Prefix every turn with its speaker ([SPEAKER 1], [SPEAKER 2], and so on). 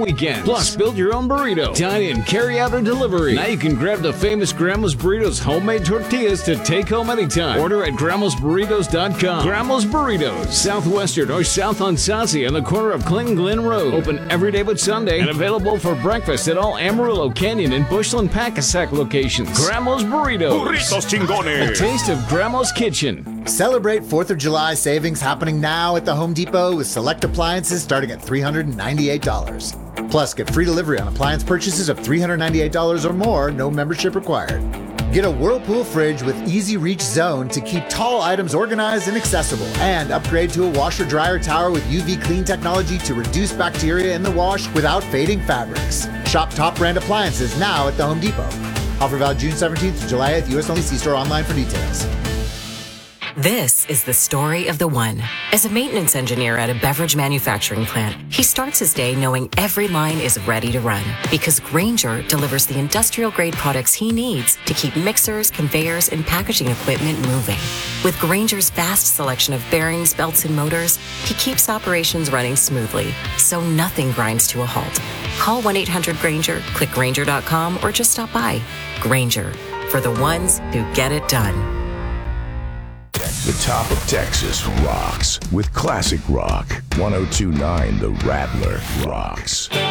[SPEAKER 1] weekends. Plus, build your own burrito. Dine in, carry out, or delivery. Now you can grab the famous Grandma's Burritos homemade tortillas to take home anytime. Order at grandmasburritos.com. Grandma's Burritos, Southwestern or South on Saucy on the corner of Clinton Glen Road. Open every day but Sunday and available for breakfast at all Amarillo, Canyon, and Bushland Pacassac locations. Grandma's Burritos.
[SPEAKER 2] Burritos chingones.
[SPEAKER 1] A taste of Grandma's kitchen.
[SPEAKER 3] Celebrate 4th of July savings happening now at the Home Depot with select appliances starting at $398. Plus, get free delivery on appliance purchases of $398 or more, no membership required. Get a Whirlpool fridge with easy reach zone to keep tall items organized and accessible. And upgrade to a washer-dryer tower with UV clean technology to reduce bacteria in the wash without fading fabrics. Shop top brand appliances now at the Home Depot. Offer valid June 17th to July 8th, U.S. only. See store online for details.
[SPEAKER 4] This is the story of the one. As a maintenance engineer at a beverage manufacturing plant, he starts his day knowing every line is ready to run because Grainger delivers the industrial-grade products he needs to keep mixers, conveyors, and packaging equipment moving. With Grainger's vast selection of bearings, belts, and motors, he keeps operations running smoothly, so nothing grinds to a halt. Call 1-800-GRAINGER, click Grainger.com, or just stop by. Grainger, for the ones who get it done.
[SPEAKER 2] The top of Texas rocks with classic rock. 102.9 The Rattler rocks.